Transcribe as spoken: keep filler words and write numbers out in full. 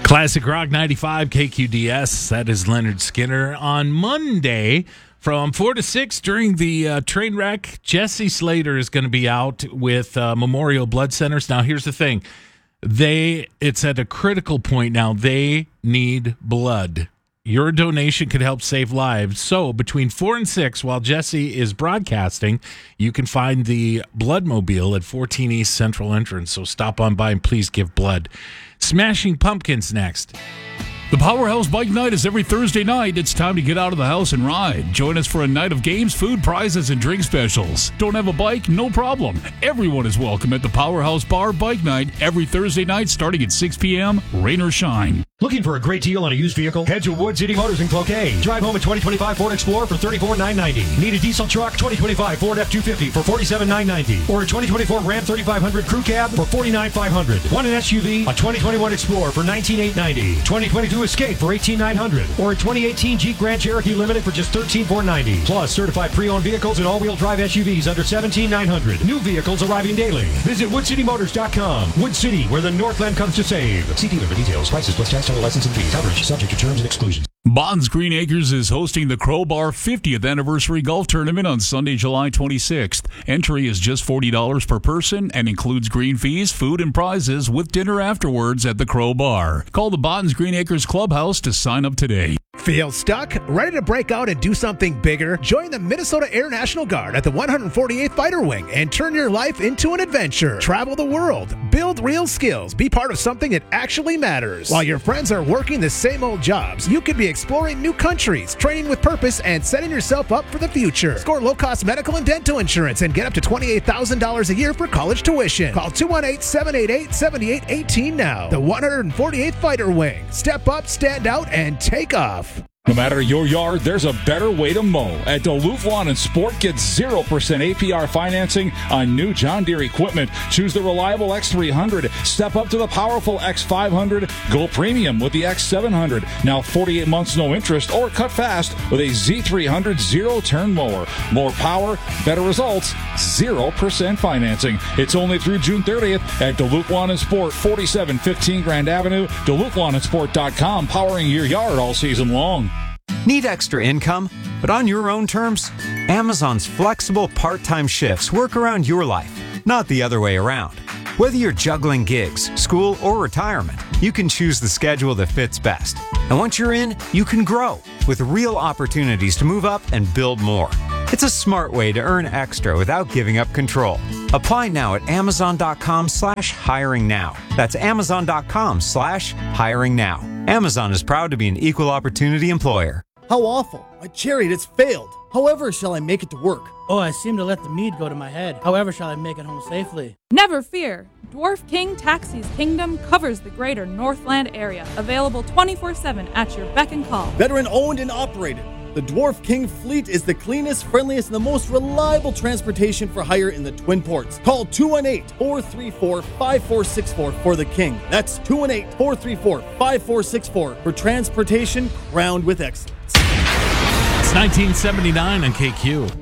Classic Rock ninety-five K Q D S. That is Leonard Skinner. On Monday from four to six during the uh, train wreck, Jesse Slater is going to be out with uh, Memorial Blood Centers. Now, here's the thing. They It's at a critical point now. They need blood. Your donation could help save lives. So between four and six, while Jesse is broadcasting, you can find the Bloodmobile at fourteen East Central Entrance. So stop on by and please give blood. Smashing Pumpkins next. The Powerhouse Bike Night is every Thursday night. It's time to get out of the house and ride. Join us for a night of games, food, prizes, and drink specials. Don't have a bike? No problem. Everyone is welcome at the Powerhouse Bar Bike Night every Thursday night starting at six p.m., rain or shine. Looking for a great deal on a used vehicle? Head to Wood City Motors in Cloquet. Drive home a twenty twenty-five Ford Explorer for thirty-four thousand nine hundred ninety dollars. Need a diesel truck? twenty twenty-five Ford F two fifty for forty-seven thousand nine hundred ninety dollars. Or a twenty twenty-four Ram thirty-five hundred Crew Cab for forty-nine thousand five hundred dollars. Want an S U V? A twenty twenty-one Explorer for nineteen thousand eight hundred ninety dollars. twenty twenty-two Escape for eighteen thousand nine hundred dollars. Or a twenty eighteen Jeep Grand Cherokee Limited for just thirteen thousand four hundred ninety dollars. Plus certified pre-owned vehicles and all-wheel drive S U Vs under seventeen thousand nine hundred dollars. New vehicles arriving daily. Visit wood city motors dot com. Wood City, where the Northland comes to save. See dealer for details. Prices plus tax, title, license, and fees. Coverage subject to terms and exclusions. Bonds Green Acres is hosting the Crowbar fiftieth Anniversary Golf Tournament on Sunday, July twenty-sixth. Entry is just forty dollars per person and includes green fees, food, and prizes with dinner afterwards at the Crowbar. Call the Bonds Green Acres Clubhouse to sign up today. Feel stuck? Ready to break out and do something bigger? Join the Minnesota Air National Guard at the one hundred forty-eighth Fighter Wing and turn your life into an adventure. Travel the world, build real skills, be part of something that actually matters. While your friends are working the same old jobs, you could be exploring new countries, training with purpose, and setting yourself up for the future. Score low-cost medical and dental insurance and get up to twenty-eight thousand dollars a year for college tuition. Call two one eight, seven eight eight, seven eight one eight now. The one hundred forty-eighth Fighter Wing. Step up, stand out, and take off. No matter your yard, there's a better way to mow. At Duluth Lawn and Sport, get zero percent A P R financing on new John Deere equipment. Choose the reliable X three hundred. Step up to the powerful X five hundred. Go premium with the X seven hundred. Now forty-eight months no interest, or cut fast with a Z three hundred zero-turn mower. More power, better results, zero percent financing. It's only through June thirtieth at Duluth Lawn and Sport, forty-seven fifteen Grand Avenue, Duluth Lawn and Sport dot com, powering your yard all season long. Need extra income, but on your own terms? Amazon's flexible part-time shifts work around your life, not the other way around. Whether you're juggling gigs, school, or retirement, you can choose the schedule that fits best. And once you're in, you can grow with real opportunities to move up and build more. It's a smart way to earn extra without giving up control. Apply now at amazon.com slash hiring now. That's amazon.com slash hiring now. Amazon is proud to be an equal opportunity employer. How awful. My chariot has failed. However shall I make it to work? Oh, I seem to let the mead go to my head. However shall I make it home safely? Never fear. Dwarf King Taxi's Kingdom covers the greater Northland area. Available twenty-four seven at your beck and call. Veteran owned and operated. The Dwarf King fleet is the cleanest, friendliest, and the most reliable transportation for hire in the Twin Ports. Call two one eight, four three four, five four six four for the King. That's two one eight, four three four, five four six four for transportation crowned with excellence. It's nineteen seventy-nine on K Q.